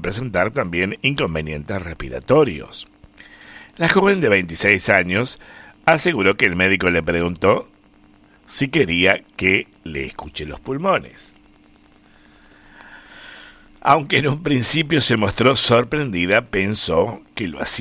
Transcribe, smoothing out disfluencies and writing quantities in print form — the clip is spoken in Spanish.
presentar también inconvenientes respiratorios. La joven de 26 años aseguró que el médico le preguntó si quería que le escuche los pulmones. Aunque en un principio se mostró sorprendida, pensó que lo hacía